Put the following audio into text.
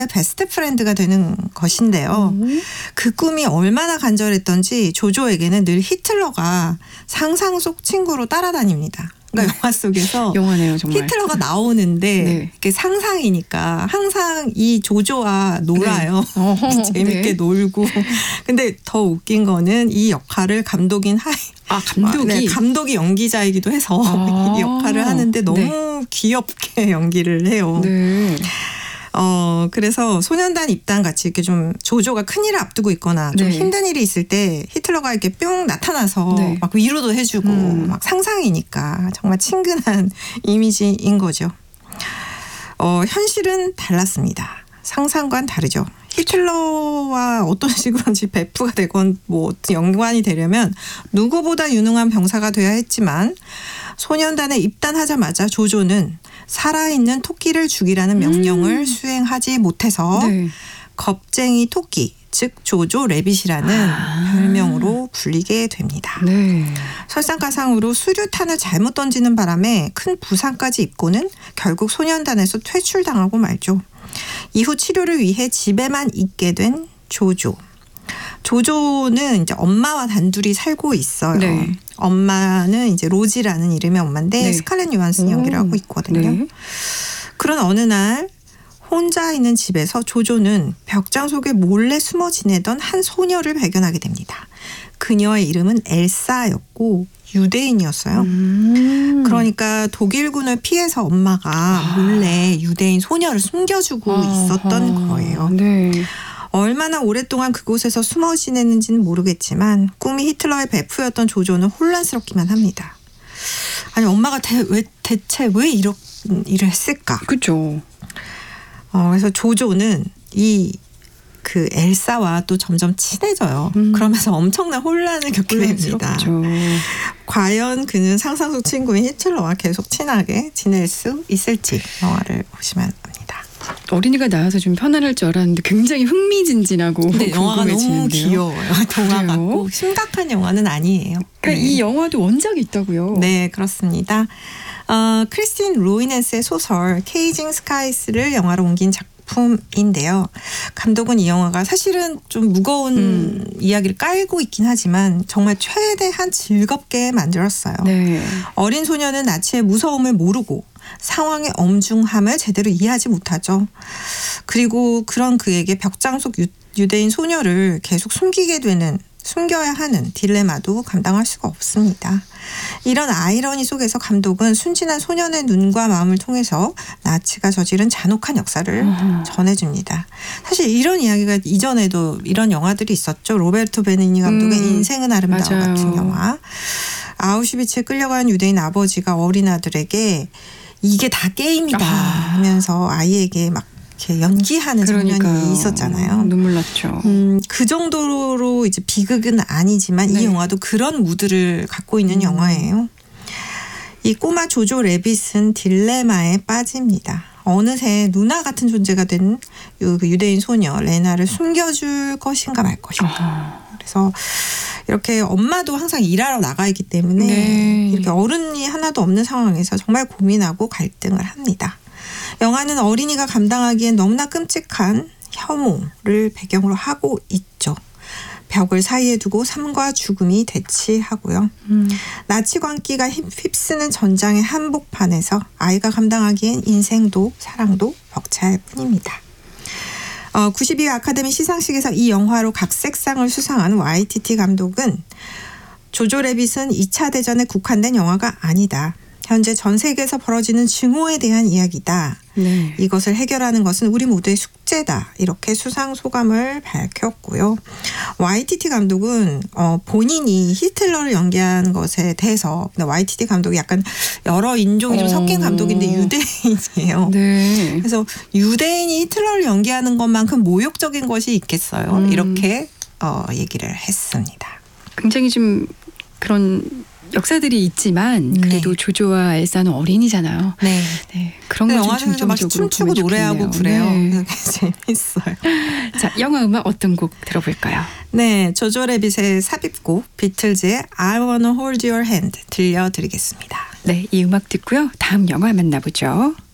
베스트 프렌드가 되는 것인데요. 그 꿈이 얼마나 간절했던지 조조에게는 늘 히틀러가 상상 속 친구로 따라다닙니다. 그러니까 영화 속에서 영화네요, 정말. 히틀러가 나오는데 네. 이게 상상이니까 항상 이 조조와 놀아요. 네. 재밌게 네. 놀고. 근데 더 웃긴 거는 이 역할을 감독인 감독이? 감독이 연기자이기도 해서 이 역할을 하는데 너무 귀엽게 연기를 해요. 네. 그래서 소년단 입단 같이 이렇게 좀 조조가 큰일을 앞두고 있거나 좀 네. 힘든 일이 있을 때 히틀러가 이렇게 뿅 나타나서 네. 막 위로도 해주고 막 상상이니까 정말 친근한 이미지인 거죠. 현실은 달랐습니다. 상상과는 다르죠. 히틀러와 어떤 식으로든지 배프가 되건 뭐 어떤 연관이 되려면 누구보다 유능한 병사가 돼야 했지만 소년단에 입단하자마자 조조는 살아있는 토끼를 죽이라는 명령을 수행하지 못해서 네. 겁쟁이 토끼, 즉 조조 레빗이라는 별명으로 불리게 됩니다. 네. 설상가상으로 수류탄을 잘못 던지는 바람에 큰 부상까지 입고는 결국 소년단에서 퇴출당하고 말죠. 이후 치료를 위해 집에만 있게 된 조조. 조조는 이제 엄마와 단둘이 살고 있어요. 네. 엄마는 이제 로지라는 이름의 엄마인데 네. 스칼렛 요한슨 연기를 하고 있거든요. 네. 그런 어느 날 혼자 있는 집에서 조조는 벽장 속에 몰래 숨어 지내던 한 소녀를 발견하게 됩니다. 그녀의 이름은 엘사였고 유대인이었어요. 그러니까 독일군을 피해서 엄마가 몰래 유대인 소녀를 숨겨주고 있었던 거예요. 네. 얼마나 오랫동안 그곳에서 숨어 지냈는지는 모르겠지만 꿈이 히틀러의 배프였던 조조는 혼란스럽기만 합니다. 아니 엄마가 대체 왜 이런 일을 했을까? 그렇죠. 그래서 조조는 그 엘사와 또 점점 친해져요. 그러면서 엄청난 혼란을 겪게 됩니다. 과연 그는 상상 속 친구인 히틀러와 계속 친하게 지낼 수 있을지 영화를 보시면 압니다. 어린이가 나와서 좀 편안할 줄 알았는데 굉장히 흥미진진하고 근데 영화가 너무 귀여워요. 동화 같고 심각한 영화는 아니에요. 그러니까 이 영화도 원작이 있다고요? 네, 그렇습니다. 크리스틴 로이넨스의 소설 케이징 스카이스를 영화로 옮긴 작품인데요. 감독은 이 영화가 사실은 좀 무거운 이야기를 깔고 있긴 하지만 정말 최대한 즐겁게 만들었어요. 네. 어린 소녀는 나치의 무서움을 모르고 상황의 엄중함을 제대로 이해하지 못하죠. 그리고 그런 그에게 벽장 속 유대인 소녀를 계속 숨겨야 하는 딜레마도 감당할 수가 없습니다. 이런 아이러니 속에서 감독은 순진한 소년의 눈과 마음을 통해서 나치가 저지른 잔혹한 역사를 전해줍니다. 사실 이런 이야기가 이전에도 이런 영화들이 있었죠. 로베르토 베니니 감독의 인생은 아름다워 맞아요. 같은 영화. 아우슈비츠에 끌려간 유대인 아버지가 어린 아들에게 이게 다 게임이다 하면서 아이에게 막 이렇게 연기하는 장면이 있었잖아요. 눈물 났죠. 그 정도로 이제 비극은 아니지만 이 영화도 그런 무드를 갖고 있는 영화예요. 이 꼬마 조조 레빗은 딜레마에 빠집니다. 어느새 누나 같은 존재가 된 유대인 소녀 레나를 숨겨줄 것인가 말 것인가. 그래서 이렇게 엄마도 항상 일하러 나가 있기 때문에 이렇게 어른이 하나도 없는 상황에서 정말 고민하고 갈등을 합니다. 영화는 어린이가 감당하기엔 너무나 끔찍한 혐오를 배경으로 하고 있죠. 벽을 사이에 두고 삶과 죽음이 대치하고요. 나치 광기가 휩쓰는 전장의 한복판에서 아이가 감당하기엔 인생도 사랑도 벅찰 뿐입니다. 92회 아카데미 시상식에서 이 영화로 각색상을 수상한 YTT 감독은 조조 레빗은 2차 대전에 국한된 영화가 아니다. 현재 전 세계에서 벌어지는 증오에 대한 이야기다. 네. 이것을 해결하는 것은 우리 모두의 숙제다. 이렇게 수상 소감을 밝혔고요. YTT 감독은 본인이 히틀러를 연기한 것에 대해서 YTT 감독이 약간 여러 인종이 좀 섞인 감독인데 유대인이에요. 네. 그래서 유대인이 히틀러를 연기하는 것만큼 모욕적인 것이 있겠어요. 이렇게 얘기를 했습니다. 굉장히 좀 그런 역사들이 있지만 그래도 조조와 엘사는 어린이잖아요. 네. 네. 그런 거 좀 영화에서 막 춤추고 노래하고 그래요. 네. 재밌어요. 자, 영화 음악 어떤 곡 들어볼까요? 네, 조조 레빗의 삽입곡 비틀즈의 I Wanna Hold Your Hand 들려드리겠습니다. 네, 이 음악 듣고요. 다음 영화 만나보죠.